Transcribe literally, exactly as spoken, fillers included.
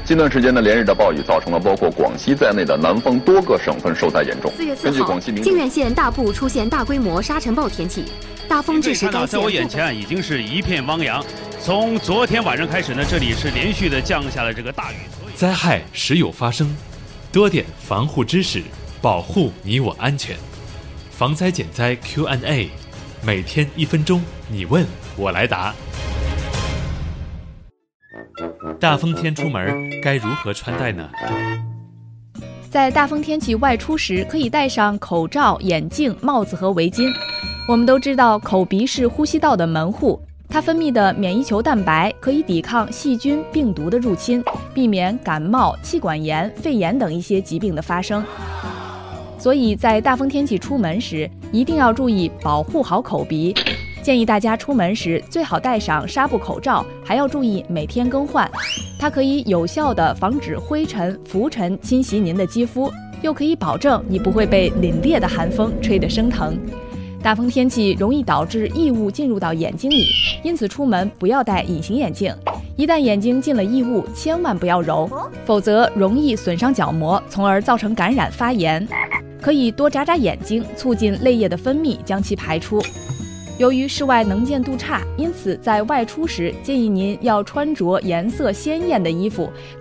近段时间的连日的暴雨，造成了包括广西在内的南方多个省份受灾严重。 四月四号，靖远县大部出现大规模沙尘暴天气，大风致使该县。 在我眼前已经是一片汪洋。从昨天晚上开始呢，这里是连续的降下了这个大雨。 灾害时有发生，多点防护知识，保护你我安全。防灾减灾 Q and A， 每天一分钟，你问我来答。大风天出门该如何穿戴呢？ 在大风天气外出时，可以戴上口罩、眼镜、帽子和围巾。我们都知道，口鼻是呼吸道的门户，它分泌的免疫球蛋白可以抵抗细菌、病毒的入侵，避免感冒、气管炎、肺炎等一些疾病的发生。所以在大风天气出门时，一定要注意保护好口鼻。建议大家出门时最好戴上纱布口罩，还要注意每天更换。它可以有效地防止灰尘、浮尘侵袭您的肌肤，又可以保证你不会被凛冽的寒风吹得生疼。大风天气容易导致异物进入到眼睛里，因此出门不要戴隐形眼镜。一旦眼睛进了异物，千万不要揉，否则容易损伤角膜，从而造成感染发炎。可以多眨眨眼睛，促进泪液的分泌，将其排出。由于室外能见度差，因此在外出时建议您要穿着颜色鲜艳的衣服，